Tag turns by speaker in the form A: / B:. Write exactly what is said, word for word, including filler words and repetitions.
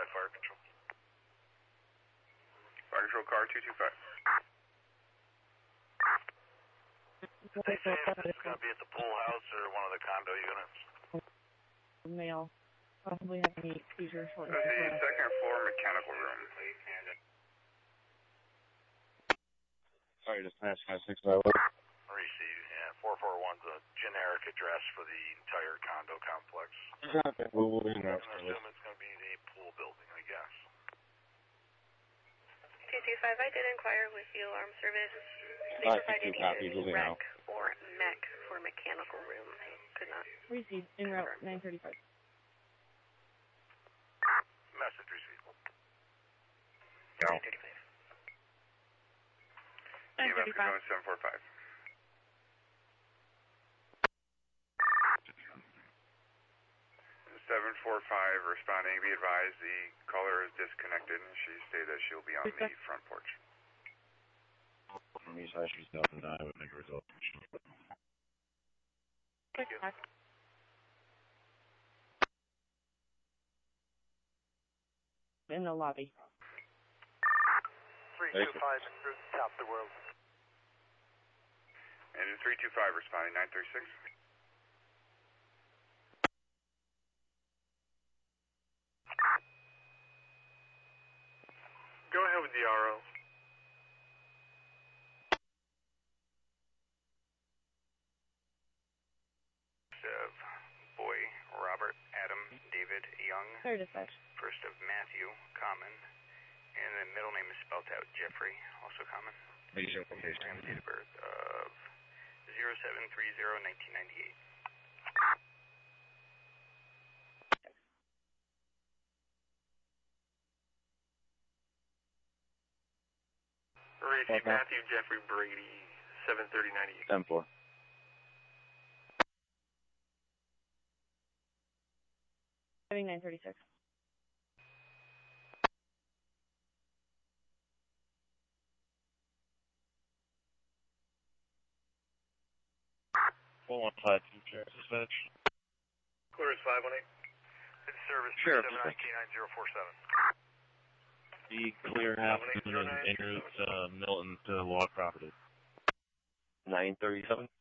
A: five, fire control.
B: Fire control car two two five.
A: Did they say if this is going to be at the pool house or one of the condo units?
C: Male. Possibly having a seizure short.
B: The second floor mechanical room.
D: Sorry, dispatch five six five one.
A: Receive, yeah. four four one's a generic address for the entire condo complex.
D: Okay, we'll be in
A: I
D: that.
A: assume it's going to be the pool building, I guess.
E: two two five, I did inquire with the alarm service. They
D: Alright,
E: provided
D: two copies,
E: either
D: moving
E: rec
D: out.
E: or mech for mechanical room. I could not.
C: Receive, en route, nine thirty-five.
A: Message received.
E: nine thirty-five.
C: nine
B: E M F
C: thirty-five.
B: going seven four five. seven four five responding. Be advised the caller is disconnected and she stated that she'll be on the front porch.
D: From east side, she's up and I would make a result.
C: Quick back. In the lobby.
A: three two five, top the world.
B: And three two five responding nine three six. Go ahead with the R O.
A: Of Boy, Robert, Adam, David, Young.
C: Sorry, dispatch.
A: First of Matthew, common. And the middle name is spelled out, Jeffrey, also common.
D: Make sure
A: And date of birth of zero seven three zero nineteen ninety-eight.
B: Receive Matthew Jeffrey Brady, seven thirty ninety-eight.
D: ten four.
C: Having nine thirty-six.
D: four one five two, Sheriff Dispatch.
B: Clear is five one eight.
A: Service
D: Sheriff
A: seven nine nine zero four seven.
D: The clear half en route uh, Milton to log property. nine thirty-seven.